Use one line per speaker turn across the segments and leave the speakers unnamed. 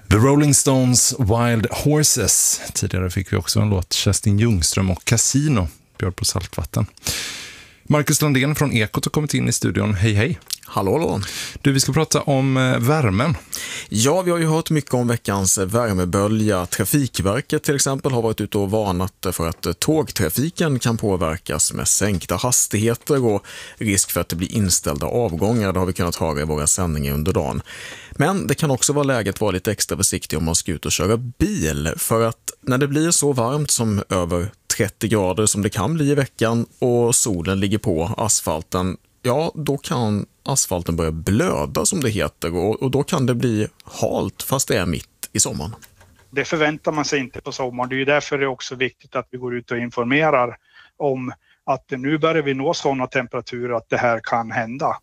The Rolling Stones, Wild Horses. Tidigare fick vi också en låt, Kerstin Ljungström och Casino, Björn på saltvatten. Marcus Landén från Ekot har kommit in i studion. Hej, hej.
Hallå.
Du, vi ska prata om värmen.
Ja, vi har ju hört mycket om veckans värmebölja. Trafikverket till exempel har varit ute och varnat för att tågtrafiken kan påverkas med sänkta hastigheter och risk för att det blir inställda avgångar. Det har vi kunnat höra i våra sändningar under dagen. Men det kan också vara läget att vara lite extra försiktig om man ska ut och köra bil. För att när det blir så varmt som över 30 grader som det kan bli i veckan och solen ligger på asfalten, ja, då kan asfalten börja blöda som det heter och då kan det bli halt fast det är mitt i sommaren.
Det förväntar man sig inte på sommaren. Det är ju därför det är också viktigt att vi går ut och informerar om att nu börjar vi nå sådana temperaturer att det här kan hända.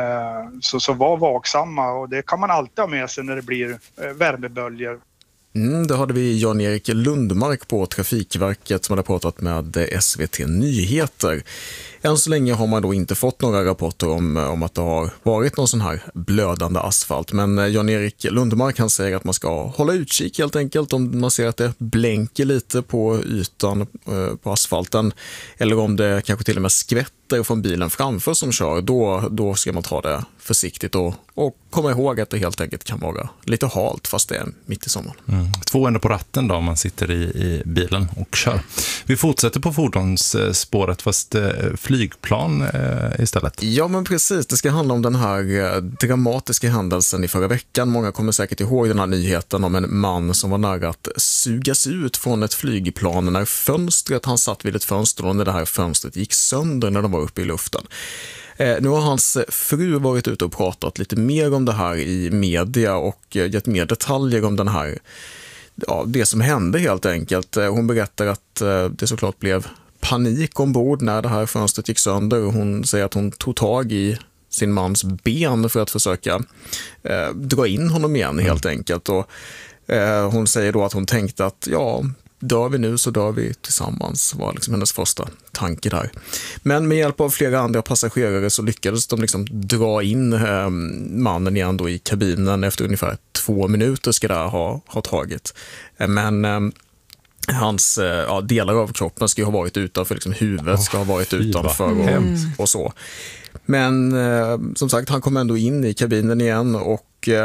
Så var vaksamma, och det kan man alltid ha med sig när det blir värmeböljor.
Då hade vi Jan-Erik Lundmark på Trafikverket som hade pratat med SVT Nyheter. Än så länge har man då inte fått några rapporter om att det har varit någon sån här blödande asfalt. Men Jan-Erik Lundmark, han säger att man ska hålla utkik helt enkelt om man ser att det blänker lite på ytan på asfalten. Eller om det kanske till och med skvätter från bilen framför som kör. Då ska man ta det försiktigt och komma ihåg att det helt enkelt kan vara lite halt fast det är mitt i sommaren.
2 ändå på ratten då om man sitter i bilen och kör. Vi fortsätter på fordonsspåret fast flygplan istället.
Ja, men precis. Det ska handla om den här dramatiska händelsen i förra veckan. Många kommer säkert ihåg den här nyheten om en man som var nära att sugas ut från ett flygplan när fönstret, han satt vid ett fönster och när det här fönstret gick sönder när de var uppe i luften. Nu har hans fru varit ute och pratat lite mer om det här i media och gett mer detaljer om den här, det som hände helt enkelt. Hon berättar att det såklart blev panik ombord när det här fönstret gick sönder. Hon säger att hon tog tag i sin mans ben för att försöka dra in honom igen helt enkelt. Och hon säger då att hon tänkte att dör vi nu så dör vi tillsammans, var liksom hennes första tanke där. Men med hjälp av flera andra passagerare så lyckades de liksom dra in mannen igen då i kabinen. Efter ungefär 2 minuter ska det ha tagit. Men hans delar av kroppen ska ha varit utanför, liksom huvudet ska ha varit utanför och så. Men som sagt, han kom ändå in i kabinen igen och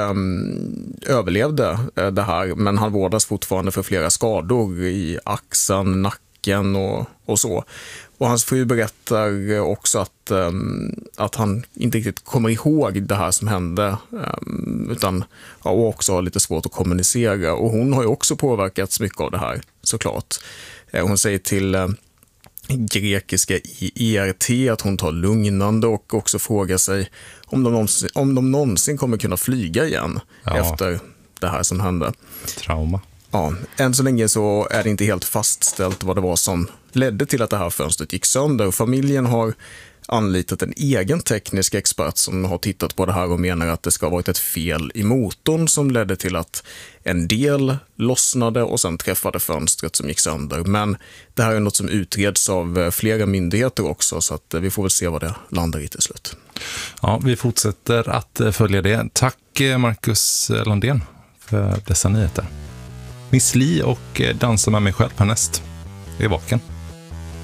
överlevde det här, men han vårdas fortfarande för flera skador i axeln, nacken och så. Och hans fru berättar också att han inte riktigt kommer ihåg det här som hände utan också har lite svårt att kommunicera. Och hon har ju också påverkats mycket av det här, såklart. Hon säger till grekiska ERT att hon tar lugnande och också frågar sig om de någonsin kommer kunna flyga igen efter det här som hände.
Trauma.
Ja, än så länge så är det inte helt fastställt vad det var som ledde till att det här fönstret gick sönder. Familjen har anlitat en egen teknisk expert som har tittat på det här och menar att det ska ha varit ett fel i motorn som ledde till att en del lossnade och sen träffade fönstret som gick sönder. Men det här är något som utreds av flera myndigheter också, så att vi får väl se vad det landar i till slut.
Ja, vi fortsätter att följa det. Tack Marcus Landén för dessa nyheter. Miss Li och Dansa med mig själv härnäst. Jag är vaken.